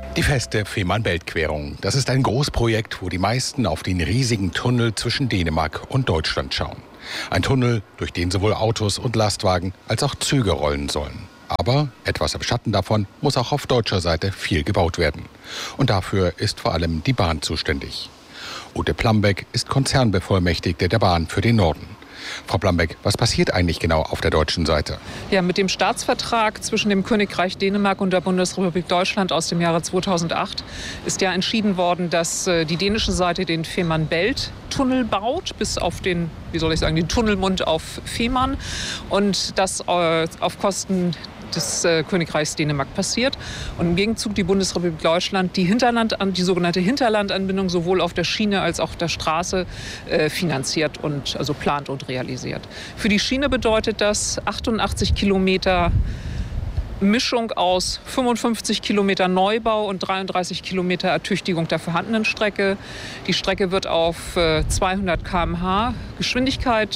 Die feste Fehmarn-Belt-Querung. Das ist ein Großprojekt, wo die meisten auf den riesigen Tunnel zwischen Dänemark und Deutschland schauen. Ein Tunnel, durch den sowohl Autos und Lastwagen als auch Züge rollen sollen. Aber etwas im Schatten davon muss auch auf deutscher Seite viel gebaut werden. Und dafür ist vor allem die Bahn zuständig. Ute Plambeck ist Konzernbevollmächtigte der Bahn für den Norden. Frau Plambeck, was passiert eigentlich genau auf der deutschen Seite? Ja, mit dem Staatsvertrag zwischen dem Königreich Dänemark und der Bundesrepublik Deutschland aus dem Jahre 2008 ist ja entschieden worden, dass die dänische Seite den Fehmarn-Belt-Tunnel baut, bis auf den, den Tunnelmund auf Fehmarn. Und das auf Kosten des Königreichs Dänemark passiert. Und im Gegenzug die Bundesrepublik Deutschland die sogenannte Hinterlandanbindung sowohl auf der Schiene als auch auf der Straße finanziert und also plant und realisiert. Für die Schiene bedeutet das 88 Kilometer Mischung aus 55 Kilometer Neubau und 33 Kilometer Ertüchtigung der vorhandenen Strecke. Die Strecke wird auf 200 km/h Geschwindigkeit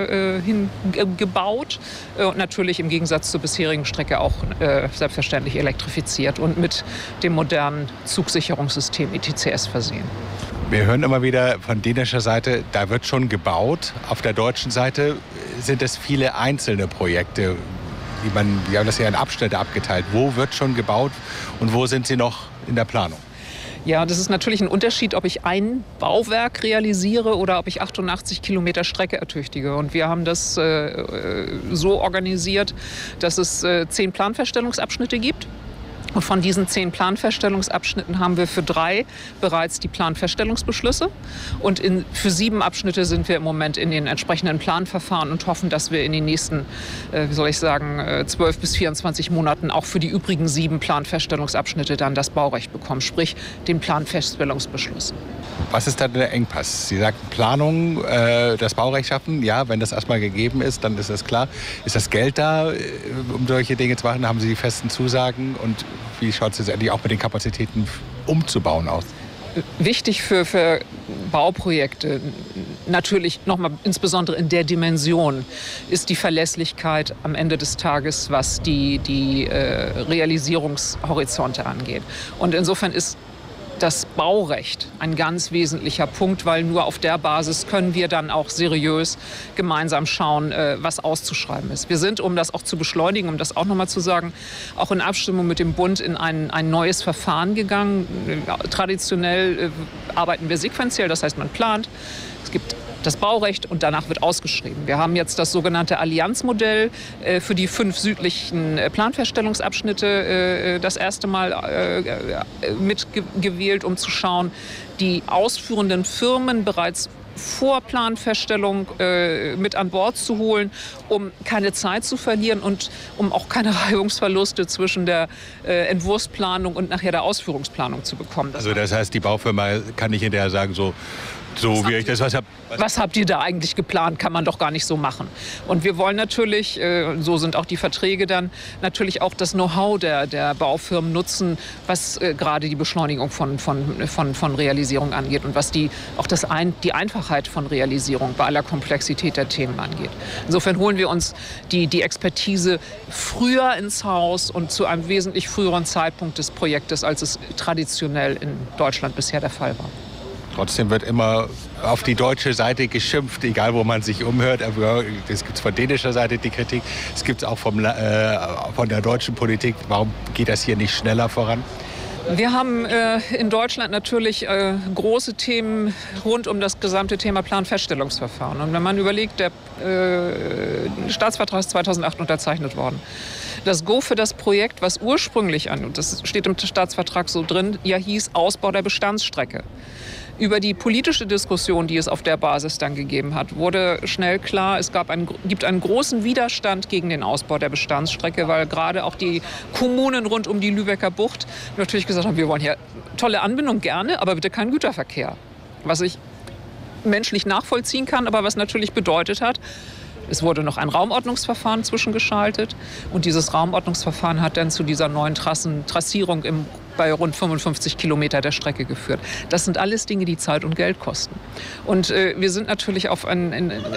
gebaut und natürlich im Gegensatz zur bisherigen Strecke auch selbstverständlich elektrifiziert und mit dem modernen Zugsicherungssystem ETCS versehen. Wir hören immer wieder von dänischer Seite, da wird schon gebaut. Auf der deutschen Seite sind es viele einzelne Projekte. Wir haben das ja in Abschnitte abgeteilt. Wo wird schon gebaut und wo sind Sie noch in der Planung? Ja, das ist natürlich ein Unterschied, ob ich ein Bauwerk realisiere oder ob ich 88 Kilometer Strecke ertüchtige. Und wir haben das so organisiert, dass es 10 Planfeststellungsabschnitte gibt. Und von diesen 10 Planfeststellungsabschnitten haben wir für 3 bereits die Planfeststellungsbeschlüsse. Und für 7 Abschnitte sind wir im Moment in den entsprechenden Planverfahren und hoffen, dass wir in den nächsten, 12 bis 24 Monaten auch für die übrigen 7 Planfeststellungsabschnitte dann das Baurecht bekommen, sprich den Planfeststellungsbeschluss. Was ist da der Engpass? Sie sagten Planung, das Baurecht schaffen. Ja, wenn das erstmal gegeben ist, dann ist das klar. Ist das Geld da, um solche Dinge zu machen? Haben Sie die festen Zusagen? Und wie schaut es letztendlich auch mit den Kapazitäten umzubauen aus? Wichtig für Bauprojekte, natürlich nochmal insbesondere in der Dimension, ist die Verlässlichkeit am Ende des Tages, was die Realisierungshorizonte angeht. Und insofern ist das Baurecht ein ganz wesentlicher Punkt, weil nur auf der Basis können wir dann auch seriös gemeinsam schauen, was auszuschreiben ist. Wir sind, um das auch zu beschleunigen, um das auch nochmal zu sagen, auch in Abstimmung mit dem Bund in ein neues Verfahren gegangen. Traditionell arbeiten wir sequenziell, das heißt, man plant. Es gibt das Baurecht und danach wird ausgeschrieben. Wir haben jetzt das sogenannte Allianzmodell für die 5 südlichen Planfeststellungsabschnitte das erste Mal mitgewählt, um zu schauen, die ausführenden Firmen bereits vor Planfeststellung mit an Bord zu holen, um keine Zeit zu verlieren und um auch keine Reibungsverluste zwischen der Entwurfsplanung und nachher der Ausführungsplanung zu bekommen. Also das heißt, die Baufirma kann nicht hinterher sagen, was habt ihr da eigentlich geplant? Kann man doch gar nicht so machen. Und wir wollen natürlich, so sind auch die Verträge dann, natürlich auch das Know-how der Baufirmen nutzen, was gerade die Beschleunigung von Realisierung angeht und was die Einfachheit von Realisierung bei aller Komplexität der Themen angeht. Insofern holen wir uns die Expertise früher ins Haus und zu einem wesentlich früheren Zeitpunkt des Projektes, als es traditionell in Deutschland bisher der Fall war. Trotzdem wird immer auf die deutsche Seite geschimpft, egal wo man sich umhört. Es gibt von dänischer Seite die Kritik, es gibt auch von der deutschen Politik. Warum geht das hier nicht schneller voran? Wir haben in Deutschland natürlich große Themen rund um das gesamte Thema Planfeststellungsverfahren. Und wenn man überlegt, der Staatsvertrag ist 2008 unterzeichnet worden. Das Go für das Projekt, was ursprünglich und das steht im Staatsvertrag so drin, ja hieß Ausbau der Bestandsstrecke. Über die politische Diskussion, die es auf der Basis dann gegeben hat, wurde schnell klar, es gibt einen großen Widerstand gegen den Ausbau der Bestandsstrecke, weil gerade auch die Kommunen rund um die Lübecker Bucht natürlich gesagt haben, wir wollen hier tolle Anbindung gerne, aber bitte keinen Güterverkehr. Was ich menschlich nachvollziehen kann, aber was natürlich bedeutet hat, es wurde noch ein Raumordnungsverfahren zwischengeschaltet und dieses Raumordnungsverfahren hat dann zu dieser neuen Trassierung im bei rund 55 Kilometer der Strecke geführt. Das sind alles Dinge, die Zeit und Geld kosten. Und wir sind natürlich auch in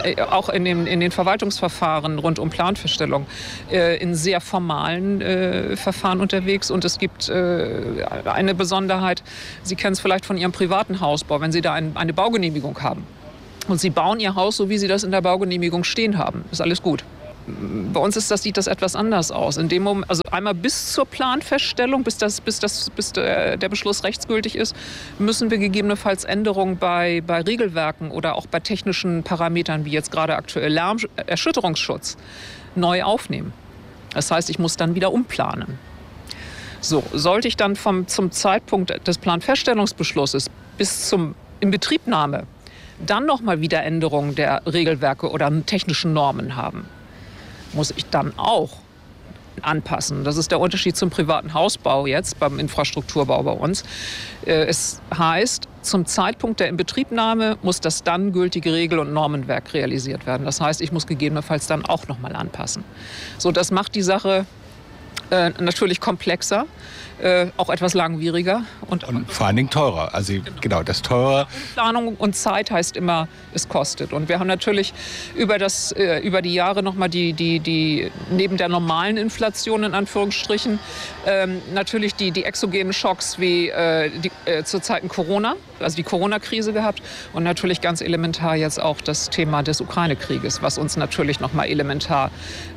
den Verwaltungsverfahren rund um Planfeststellung in sehr formalen Verfahren unterwegs. Und es gibt eine Besonderheit, Sie kennen es vielleicht von Ihrem privaten Hausbau, wenn Sie da eine Baugenehmigung haben. Und Sie bauen Ihr Haus so, wie Sie das in der Baugenehmigung stehen haben. Ist alles gut. Bei uns sieht das etwas anders aus. In dem Moment, also einmal bis zur Planfeststellung, bis der Beschluss rechtsgültig ist, müssen wir gegebenenfalls Änderungen bei Regelwerken oder auch bei technischen Parametern, wie jetzt gerade aktuell Erschütterungsschutz, neu aufnehmen. Das heißt, ich muss dann wieder umplanen. So, sollte ich dann zum Zeitpunkt des Planfeststellungsbeschlusses bis zum Inbetriebnahme dann nochmal wieder Änderungen der Regelwerke oder technischen Normen haben, muss ich dann auch anpassen. Das ist der Unterschied zum privaten Hausbau jetzt, beim Infrastrukturbau bei uns. Es heißt, zum Zeitpunkt der Inbetriebnahme muss das dann gültige Regel- und Normenwerk realisiert werden. Das heißt, ich muss gegebenenfalls dann auch nochmal anpassen. So, das macht die Sache natürlich komplexer, auch etwas langwieriger. Und vor allen Dingen teurer. Also genau, das teurer. Planung und Zeit heißt immer, es kostet. Und wir haben natürlich über die Jahre nochmal die neben der normalen Inflation in Anführungsstrichen natürlich die exogenen Schocks wie zur Zeiten Corona, also die Corona-Krise gehabt und natürlich ganz elementar jetzt auch das Thema des Ukraine-Krieges, was uns natürlich nochmal elementar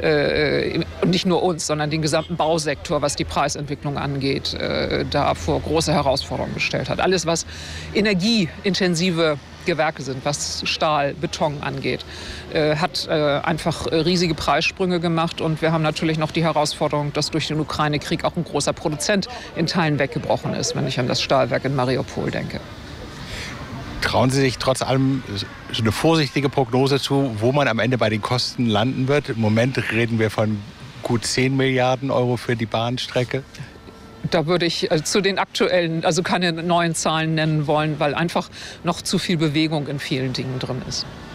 und nicht nur uns, sondern den gesamten Bausektor, was die Preisentwicklung angeht, da vor große Herausforderungen gestellt hat. Alles, was energieintensive Gewerke sind, was Stahl, Beton angeht, hat einfach riesige Preissprünge gemacht. Und wir haben natürlich noch die Herausforderung, dass durch den Ukraine-Krieg auch ein großer Produzent in Teilen weggebrochen ist, wenn ich an das Stahlwerk in Mariupol denke. Trauen Sie sich trotz allem so eine vorsichtige Prognose zu, wo man am Ende bei den Kosten landen wird? Im Moment reden wir von gut 10 Milliarden Euro für die Bahnstrecke. Da würde ich zu den aktuellen, also keine neuen Zahlen nennen wollen, weil einfach noch zu viel Bewegung in vielen Dingen drin ist.